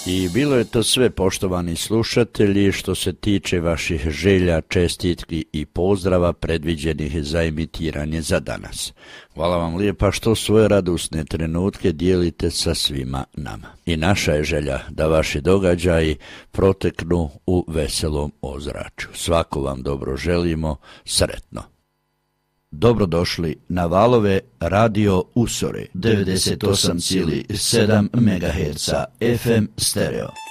I bilo je to sve, poštovani slušatelji, što se tiče vaših želja, čestitki i pozdrava predviđenih za emitiranje za danas. Hvala vam lijepa što svoje radosne trenutke dijelite sa svima nama. I naša je želja da vaši događaji proteknu u veselom ozračju. Svako vam dobro želimo, sretno. Dobrodošli na valove Radio Usore 98,7 MHz FM stereo.